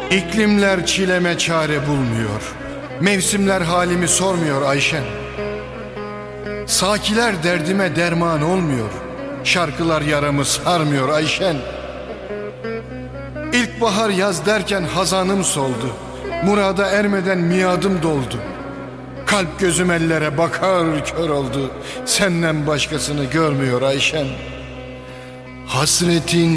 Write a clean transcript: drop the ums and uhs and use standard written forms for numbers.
İklimler çileme çare bulmuyor, mevsimler halimi sormuyor Ayşen. Sakiler derdime derman olmuyor, şarkılar yaramı sarmıyor Ayşen. İlkbahar yaz derken hazanım soldu, murada ermeden miadım doldu. Kalp gözüm ellere bakar kör oldu, senden başkasını görmüyor Ayşen. Hasretin